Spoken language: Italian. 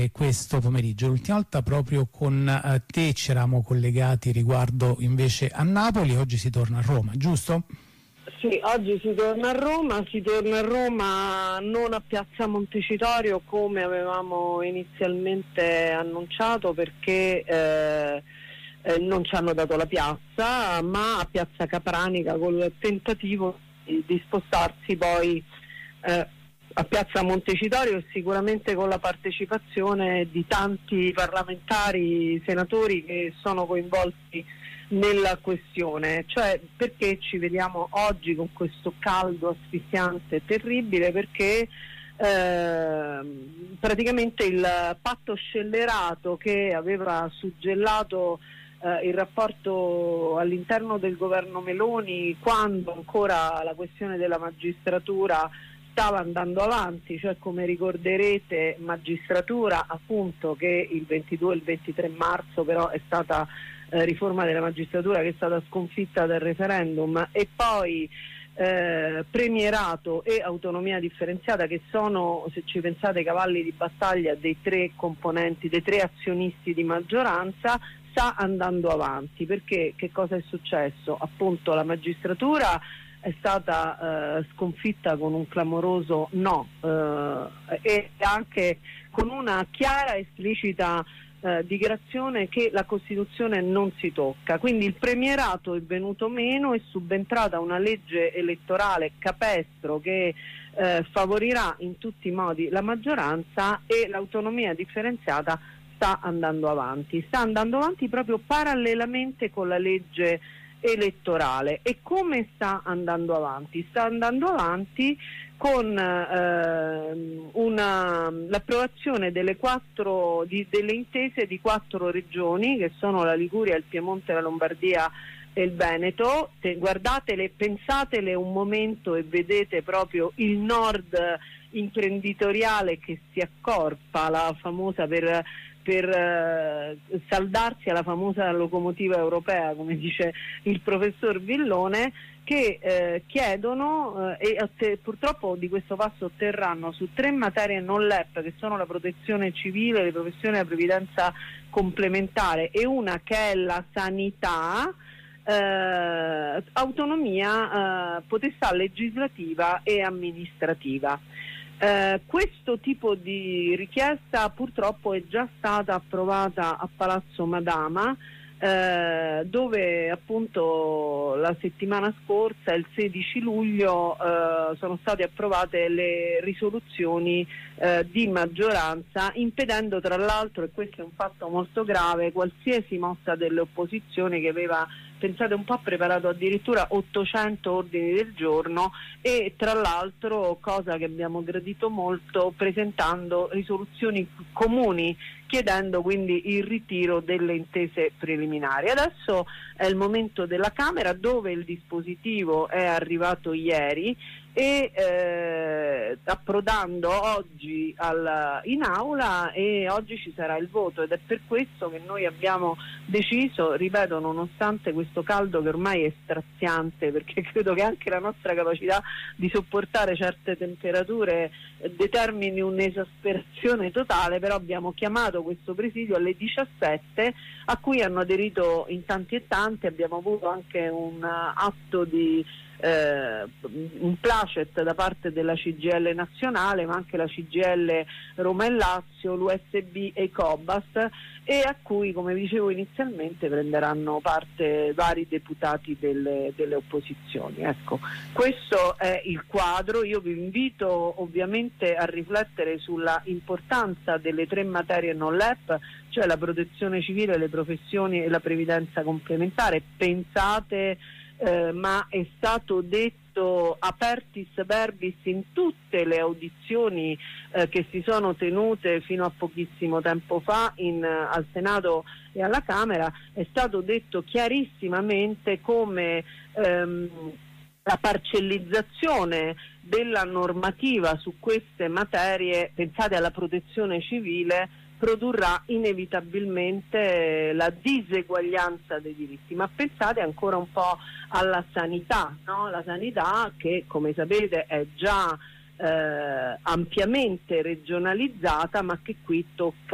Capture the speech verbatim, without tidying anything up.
anche questo pomeriggio. L'ultima volta proprio con eh, te ci eravamo collegati riguardo invece a Napoli, oggi si torna a Roma, giusto? Sì, oggi si torna a Roma, si torna a Roma non a Piazza Montecitorio come avevamo inizialmente annunciato, perché eh, eh, non ci hanno dato la piazza, ma a Piazza Capranica, col tentativo di, di spostarsi poi eh, a Piazza Montecitorio, e sicuramente con la partecipazione di tanti parlamentari, senatori che sono coinvolti nella questione. Cioè, perché ci vediamo oggi con questo caldo asfissiante terribile? Perché eh, praticamente il patto scellerato che aveva suggellato eh, il rapporto all'interno del governo Meloni, quando ancora la questione della magistratura stava andando avanti, cioè, come ricorderete, magistratura appunto che il ventidue e il ventitré marzo però è stata eh, riforma della magistratura che è stata sconfitta dal referendum, e poi eh, premierato e autonomia differenziata, che sono, se ci pensate, i cavalli di battaglia dei tre componenti, dei tre azionisti di maggioranza, sta andando avanti. Perché che cosa è successo? Appunto, la magistratura è stata eh, sconfitta con un clamoroso no eh, e anche con una chiara e esplicita eh, dichiarazione che la Costituzione non si tocca. Quindi il premierato è venuto meno, è subentrata una legge elettorale capestro che eh, favorirà in tutti i modi la maggioranza, e l'autonomia differenziata sta andando avanti, sta andando avanti proprio parallelamente con la legge elettorale. E come sta andando avanti? Sta andando avanti con eh, una, l'approvazione delle quattro di, delle intese di quattro regioni, che sono la Liguria, il Piemonte, la Lombardia e il Veneto. Te, guardatele, pensatele un momento e vedete proprio il nord imprenditoriale che si accorpa, la famosa per per eh, saldarsi alla famosa locomotiva europea, come dice il professor Villone, che eh, chiedono eh, e otte- purtroppo di questo passo otterranno su tre materie non L E P, che sono la protezione civile, le professioni e la previdenza complementare, e una che è la sanità, eh, autonomia, eh, potestà legislativa e amministrativa. Eh, questo tipo di richiesta purtroppo è già stata approvata a Palazzo Madama, eh, dove appunto la settimana scorsa, il sedici luglio, eh, sono state approvate le risoluzioni eh, di maggioranza, impedendo tra l'altro, e questo è un fatto molto grave, qualsiasi mossa delle opposizioni, che aveva, pensate un po', preparato addirittura ottocento ordini del giorno, e tra l'altro, cosa che abbiamo gradito molto, presentando risoluzioni comuni, chiedendo quindi il ritiro delle intese preliminari. Adesso è il momento della Camera, dove il dispositivo è arrivato ieri e eh, approdando oggi al, in aula, e oggi ci sarà il voto, ed è per questo che noi abbiamo deciso, ripeto, nonostante questo caldo che ormai è straziante, perché credo che anche la nostra capacità di sopportare certe temperature eh, determini un'esasperazione totale, però abbiamo chiamato questo presidio alle diciassette, a cui hanno aderito in tanti e tanti. Abbiamo avuto anche un uh, atto di Eh, un placet da parte della C G I L nazionale, ma anche la C G I L Roma e Lazio, l'U S B e i Cobast, e a cui, come dicevo inizialmente, prenderanno parte vari deputati delle, delle opposizioni. Ecco, questo è il quadro. Io vi invito ovviamente a riflettere sulla importanza delle tre materie non L E P, cioè la protezione civile, le professioni e la previdenza complementare. Pensate, Eh, ma è stato detto apertis verbis in tutte le audizioni eh, che si sono tenute fino a pochissimo tempo fa in, uh, al Senato e alla Camera, è stato detto chiarissimamente come ehm, la parcellizzazione della normativa su queste materie, pensate alla protezione civile, produrrà inevitabilmente la diseguaglianza dei diritti. Ma pensate ancora un po' alla sanità, no? La sanità che, come sapete, è già eh, ampiamente regionalizzata, ma che qui tocca